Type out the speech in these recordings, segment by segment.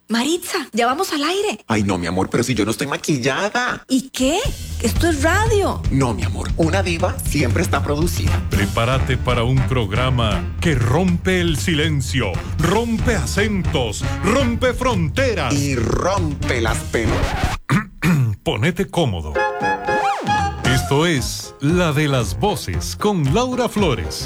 Maritza, ya vamos al aire. Ay, no, mi amor, pero si yo no estoy maquillada. ¿Y qué? Esto es radio. No, mi amor, una diva siempre está producida. Prepárate para un programa que rompe el silencio, rompe acentos, rompe fronteras. Y rompe las pelotas. Ponete cómodo. Esto es La de las Voces con Laura Flores.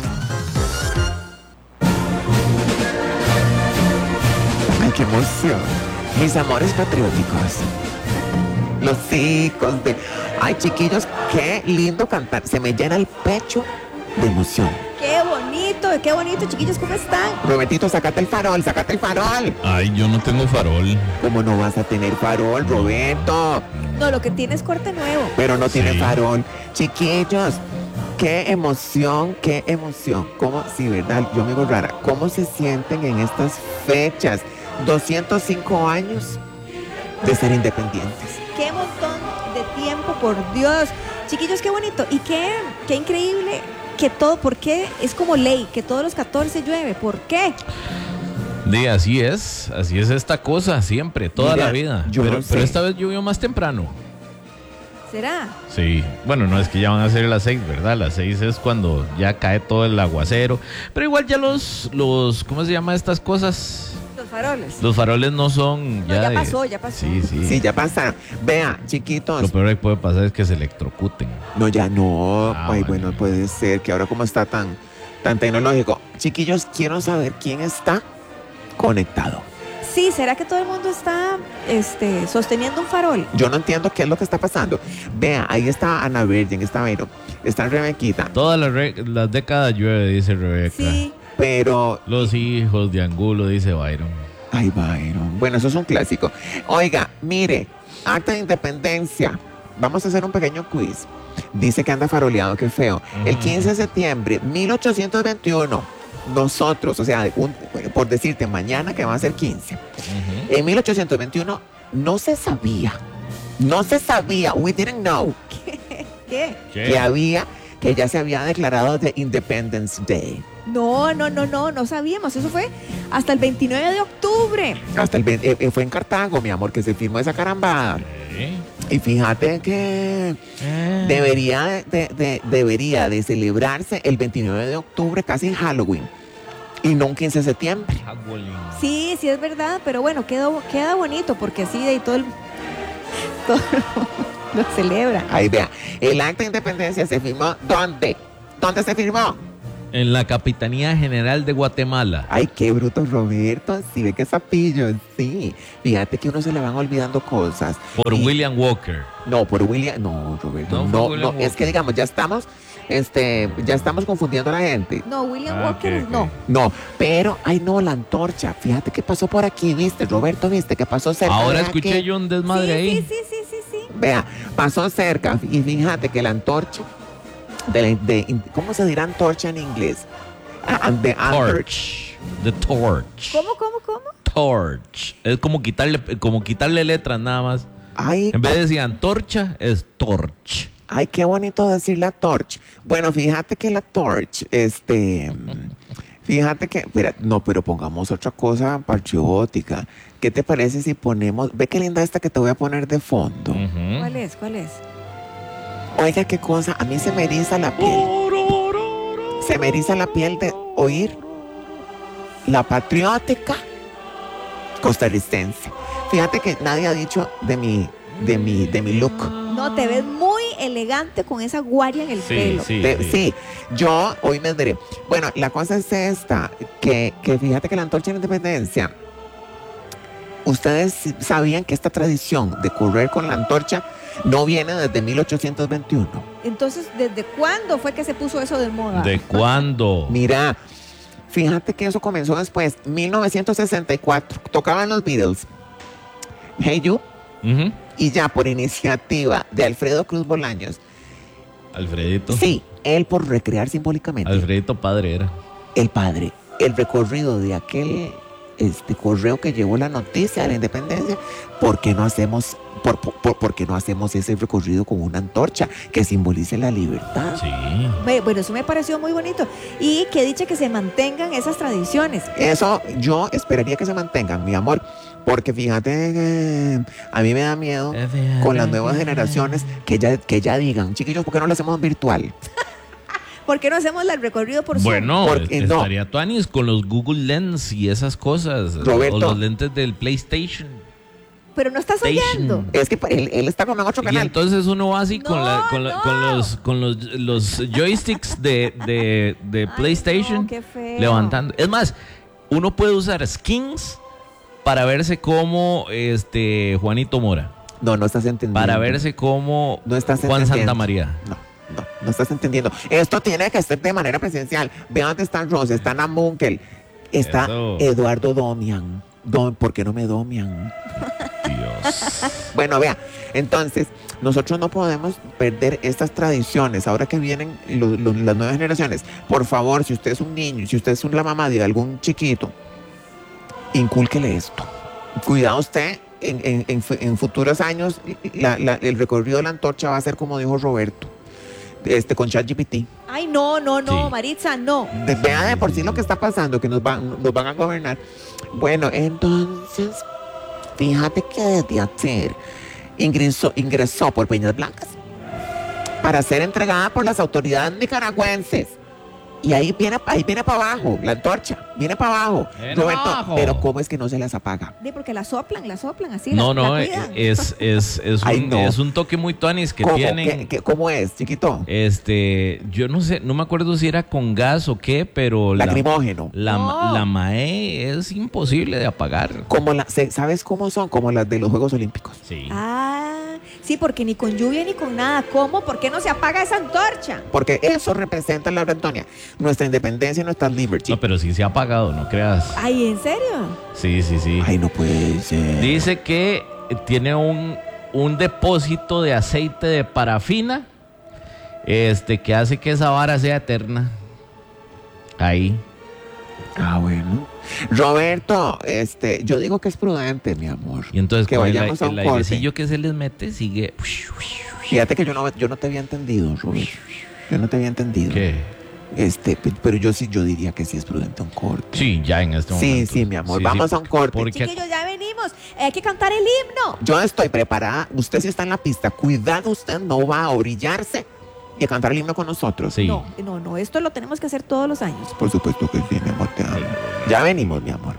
Ay, qué emoción. Mis amores patrióticos. Los hijos de... Ay, chiquillos, qué lindo cantar. Se me llena el pecho de emoción. Qué bonito, chiquillos, ¿cómo están? Robertito, sácate el farol, sácate el farol. Ay, yo no tengo farol. ¿Cómo no vas a tener farol, Roberto? No, lo que tiene es corte nuevo. Pero no tiene Sí. farol. Chiquillos, qué emoción, qué emoción. ¿Cómo? Sí, ¿verdad? Yo me digo rara. ¿Cómo se sienten en estas fechas? 205 años de ser independientes. Qué montón de tiempo, por Dios. Chiquillos, qué bonito. Y qué increíble que todo, ¿por qué? Es como ley, que todos los 14 llueve. ¿Por qué? Así es esta cosa, siempre, toda Mira, la vida. yo no sé. Pero esta vez llovió más temprano. ¿Será? Sí, bueno, no es que ya van a ser las 6, ¿verdad? Las 6 es cuando ya cae todo el aguacero. Pero igual ya los ¿cómo se llama estas cosas? Los faroles. Los faroles no son No, ya ya pasó. Sí. Sí, ya pasa. Vea, chiquitos. Lo peor que puede pasar es que se electrocuten. No, ya no. Ah, Ay, bueno. bueno, puede ser que ahora como está tan tecnológico. Chiquillos, quiero saber quién está conectado. Sí, ¿será que todo el mundo está sosteniendo un farol? Yo no entiendo qué es lo que está pasando. Vea, ahí está Ana Virgen, está Vero, está Rebequita. Todas las décadas llueve, dice Rebeca. Sí. Pero, Los hijos de Angulo, dice Byron. ay, Byron. Bueno, eso es un clásico. Oiga, mire, acta de independencia. Vamos a hacer un pequeño quiz. Dice que anda faroleado, qué feo. El 15 de septiembre, 1821. Nosotros, o sea, por decirte, mañana que va a ser 15. En 1821 no se sabía, we didn't know ¿Qué? que ya se había declarado de Independence Day. No sabíamos. Eso fue hasta el 29 de octubre. Hasta fue en Cartago, mi amor, que se firmó esa carambada. Y fíjate que debería de celebrarse el 29 de octubre, casi en Halloween, y no un 15 de septiembre. Sí, es verdad, pero bueno, queda bonito porque así de ahí todo lo celebra. Ahí vea, el acta de independencia se firmó, ¿dónde? ¿Dónde se firmó? En la Capitanía General de Guatemala. Ay, qué bruto, Roberto. Sí, ve que sapillo, sí. Fíjate que uno se le van olvidando cosas. Por Y- William Walker. No, por William. No, Roberto. No, fue No, William no. Walker. Es que digamos, ya estamos confundiendo a la gente. No, William Ah, Walker ok. no. No, pero, ay no, la antorcha. Fíjate que pasó por aquí, ¿viste, Roberto? ¿Viste que pasó cerca? Ahora de escuché aquí? yo un desmadre ahí. Sí. Vea, pasó cerca. Y fíjate que la antorcha, ¿cómo se dirá antorcha en inglés? The Torch. The torch. ¿Cómo? Torch. Es como quitarle letras nada más. Ay, En vez de decir antorcha, es torch. ay, qué bonito decir la torch. Bueno, fíjate que la torch, fíjate que, pero pongamos otra cosa patriótica. ¿Qué te parece si ponemos, ve qué linda esta que te voy a poner de fondo? Ujú. ¿Cuál es? Oiga, qué cosa, a mí se me eriza la piel. Se me eriza la piel de oír la patriótica costarricense. Fíjate que nadie ha dicho de mi look. No, te ves muy elegante con esa guaria en el pelo. Sí, yo hoy me diré. Bueno, la cosa es esta, que fíjate que la antorcha de la independencia, ustedes sabían que esta tradición de correr con la antorcha no viene desde 1821. Entonces, ¿desde cuándo fue que se puso eso de moda? ¿De cuándo? Mira, fíjate que eso comenzó después, 1964, tocaban los Beatles, Hey You, Ujú. y ya por iniciativa de Alfredo Cruz Bolaños, Alfredito. sí, él por recrear simbólicamente. Alfredito padre era. El padre, el recorrido de aquel correo que llevó la noticia de la independencia, ¿por qué no hacemos ese recorrido con una antorcha que simbolice la libertad? Sí. Bueno, eso me pareció muy bonito. Y que dicha que se mantengan esas tradiciones. Eso yo esperaría que se mantengan, mi amor, Porque fíjate que a mí me da miedo con las nuevas generaciones que ya digan, chiquillos, ¿por qué no lo hacemos virtual? ¿Por qué no hacemos el recorrido por Zoom? Bueno, Porque no. estaría tuanis con los Google Lens y esas cosas. Roberto. O los lentes del PlayStation. Pero no estás oyendo. Es que él está con otro Y canal. entonces uno va así No, con los joysticks de Ay, PlayStation no, qué feo. levantando. Es más, uno puede usar skins para verse como Juanito Mora, No estás entendiendo. para verse como No estás Juan entendiendo. Santamaría. No estás entendiendo. Esto tiene que ser de manera presencial. Vean dónde están Ross, está Ana Munkel, está Eso. Eduardo Domian. ¿Por qué no me domian? Dios. Bueno, vea, entonces nosotros no podemos perder estas tradiciones ahora que vienen las nuevas generaciones. Por favor, si usted es un niño, si usted es la mamá de algún chiquito, incúlquele esto. Cuidado usted, en futuros años el recorrido de la antorcha va a ser como dijo Roberto, con ChatGPT. Ay, no, Sí. Maritza, no. Vea de por sí lo que está pasando, que nos van a gobernar. Bueno, entonces, fíjate que desde ayer ingresó por Peñas Blancas para ser entregada por las autoridades nicaragüenses. Y ahí viene para abajo, la antorcha, viene para abajo. Viene Roberto, abajo. pero ¿cómo es que no se las apaga? Porque la soplan así. No, la no, cuidan. Ay, no. es un toque muy tuanis que ¿Cómo? tienen. ¿Cómo es, chiquito? Yo no sé, no me acuerdo si era con gas o qué, pero Lacrimógeno. No. la MAE es imposible de apagar. ¿Sabes cómo son? Como las de los Juegos Olímpicos. Sí. Sí, porque ni con lluvia ni con nada. ¿Cómo? ¿Por qué no se apaga esa antorcha? Porque eso representa, Laura Antonia, nuestra independencia y nuestra liberty. No, pero sí se ha apagado, no creas. Ay, ¿en serio? Sí, sí, sí. Ay, no puede ser. Dice que tiene un depósito de aceite de parafina, que hace que esa vara sea eterna. Ahí. Ah, bueno. Roberto, yo digo que es prudente, mi amor. Y entonces que con vayamos a un el corte. airecillo que se les mete sigue. Fíjate que yo no te había entendido, Roberto. Yo no te había entendido. ¿Qué? Pero yo diría que sí es prudente un corte. Sí, ya en este momento. Sí, mi amor. Vamos a un corte. Porque Chiquillos, ya venimos. Hay que cantar el himno. Yo estoy preparada. Usted sí está en la pista. Cuidado, usted no va a orillarse y a cantar el himno con nosotros. sí. No. Esto lo tenemos que hacer todos los años. Por supuesto que sí, mi amor. Te amo. Ya venimos, mi amor.